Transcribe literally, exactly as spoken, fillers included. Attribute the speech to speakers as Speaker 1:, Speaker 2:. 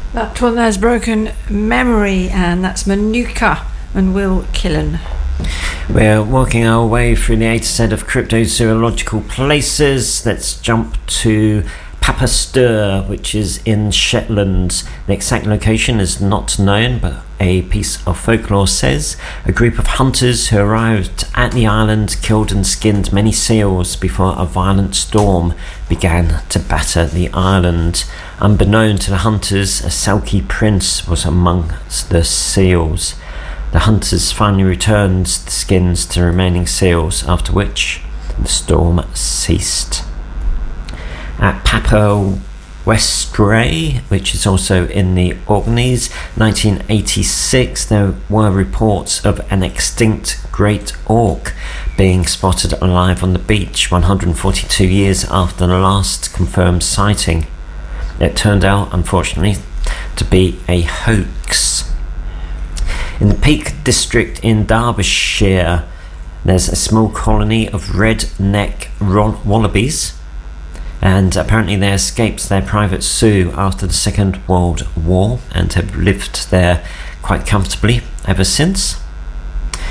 Speaker 1: That one there's Broken Memory, and that's Manuka and Will Killen.
Speaker 2: We're working our way through the A to Z of cryptozoological places. Let's jump to Papastur, which is in Shetland. The exact location is not known, but a piece of folklore says a group of hunters who arrived at the island killed and skinned many seals before a violent storm began to batter the island. Unbeknown to the hunters, a Selkie prince was amongst the seals. The hunters finally returned the skins to the remaining seals, after which the storm ceased. At Papa Westray, which is also in the Orkneys, nineteen eighty-six, there were reports of an extinct great auk being spotted alive on the beach one hundred forty-two years after the last confirmed sighting. It turned out, unfortunately, to be a hoax. In the Peak District in Derbyshire, there's a small colony of red-neck wallabies, and apparently they escaped their private zoo after the Second World War and have lived there quite comfortably ever since.